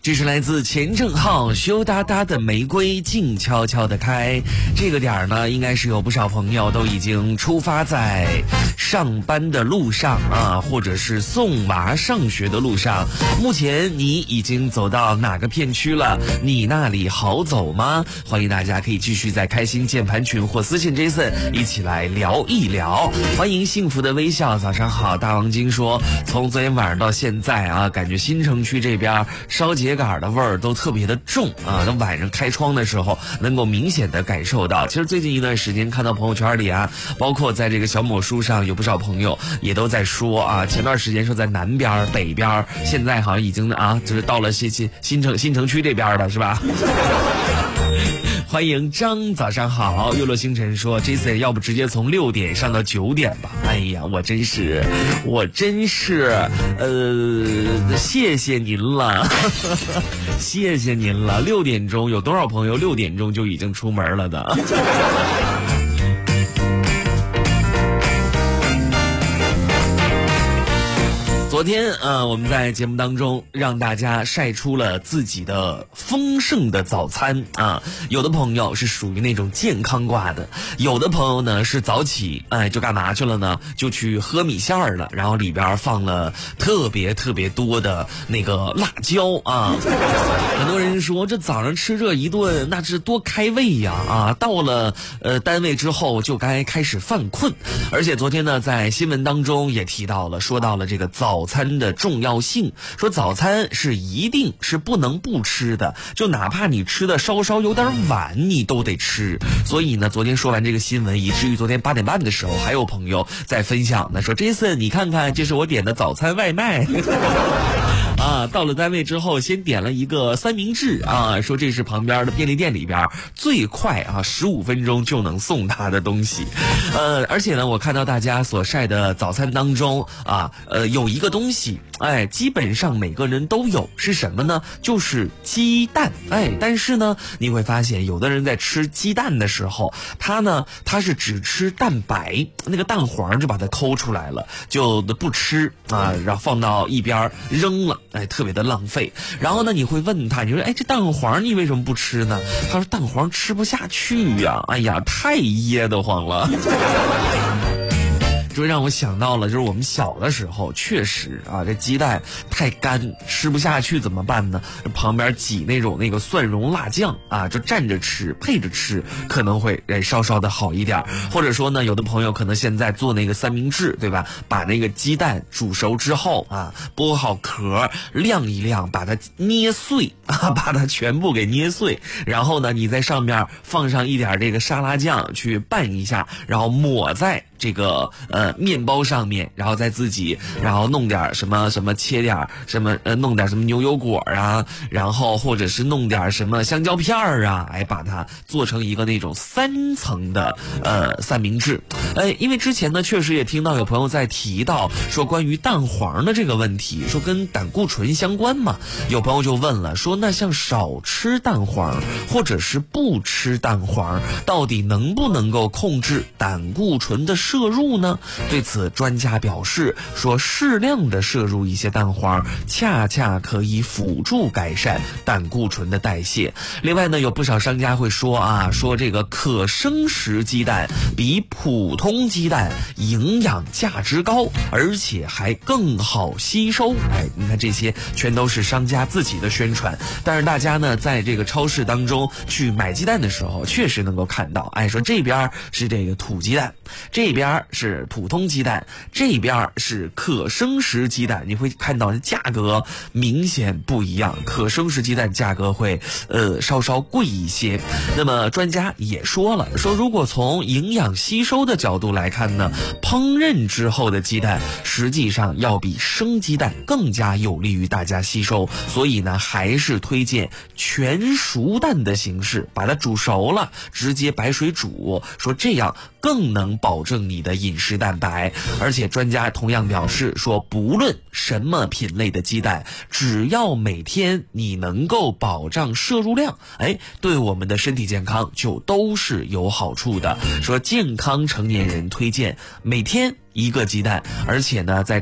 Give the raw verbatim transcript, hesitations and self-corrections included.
这是来自钱正浩羞答答的玫瑰静悄悄的开。这个点儿呢，应该是有不少朋友都已经出发在上班的路上啊，或者是送娃上学的路上。目前你已经走到哪个片区了？你那里好走吗？欢迎大家可以继续在开心键盘群或私信 Jason 一起来聊一聊。欢迎幸福的微笑，早上好。大王金说，从昨天晚上到现在啊，感觉新城区这边烧秸秆的味儿都特别的重啊，那晚上开窗的时候能够明显的感受到。其实最近一段时间看到朋友圈里啊，包括在这个小某书上，有不少朋友也都在说啊，前段时间说在南边北边，现在好像已经啊就是到了新新新城新城区这边了，是吧？欢迎张，早上好。月落星辰说 Jason 要不直接从六点上到九点吧。哎呀，我真是我真是呃谢谢您了谢谢您了。六点钟有多少朋友六点钟就已经出门了的？昨天呃，我们在节目当中让大家晒出了自己的丰盛的早餐啊。有的朋友是属于那种健康挂的，有的朋友呢是早起，哎，就干嘛去了呢？就去喝米线儿了，然后里边放了特别特别多的那个辣椒啊。很多人说这早上吃这一顿，那是多开胃呀啊！到了呃单位之后就该开始犯困，而且昨天呢在新闻当中也提到了，说到了这个早。早餐的重要性，说早餐是一定是不能不吃的，就哪怕你吃的稍稍有点晚，你都得吃。所以呢，昨天说完这个新闻，以至于昨天八点半的时候，还有朋友在分享呢，说 Jason 你看看，这是我点的早餐外卖。啊，到了单位之后，先点了一个三明治啊，说这是旁边的便利店里边最快啊，十五分钟就能送他的东西。呃，而且呢，我看到大家所晒的早餐当中啊，呃，有一个东西，哎，基本上每个人都有，是什么呢？就是鸡蛋。哎，但是呢，你会发现有的人在吃鸡蛋的时候，他呢，他是只吃蛋白，那个蛋黄就把它抠出来了，就不吃啊，然后放到一边扔了。哎，特别的浪费。然后呢，你会问他，你说，哎，这蛋黄你为什么不吃呢？他说，蛋黄吃不下去呀，哎呀，太噎得慌了。就让我想到了，就是我们小的时候，确实啊，这鸡蛋太干，吃不下去怎么办呢？旁边挤那种那个蒜蓉辣酱啊，就蘸着吃，配着吃，可能会哎稍稍的好一点。或者说呢，有的朋友可能现在做那个三明治，对吧？把那个鸡蛋煮熟之后啊，剥好壳，晾一晾，把它捏碎啊，把它全部给捏碎，然后呢，你在上面放上一点这个沙拉酱去拌一下，然后抹在这个呃面包上面，然后再自己然后弄点什么什么切点什么呃弄点什么牛油果啊，然后或者是弄点什么香蕉片儿啊，哎把它做成一个那种三层的呃三明治。哎，因为之前呢确实也听到有朋友在提到说关于蛋黄的这个问题，说跟胆固醇相关嘛。有朋友就问了，说那像少吃蛋黄或者是不吃蛋黄，到底能不能够控制胆固醇的摄入呢？对此专家表示说，适量的摄入一些蛋黄恰恰可以辅助改善胆固醇的代谢。另外呢，有不少商家会说啊，说这个可生食鸡蛋比普通鸡蛋营养价值高，而且还更好吸收。哎，你看这些全都是商家自己的宣传，但是大家呢在这个超市当中去买鸡蛋的时候，确实能够看到，哎，说这边是这个土鸡蛋，这边是普通鸡蛋，这边是可生食鸡蛋，你会看到价格明显不一样，可生食鸡蛋价格会呃稍稍贵一些。那么专家也说了，说如果从营养吸收的角度来看呢，烹饪之后的鸡蛋实际上要比生鸡蛋更加有利于大家吸收，所以呢还是推荐全熟蛋的形式，把它煮熟了直接白水煮，说这样更能保证你的饮食蛋白。而且专家同样表示说，不论什么品类的鸡蛋，只要每天你能够保障摄入量，哎，对我们的身体健康就都是有好处的。说健康成年人推荐每天一个鸡蛋，而且呢在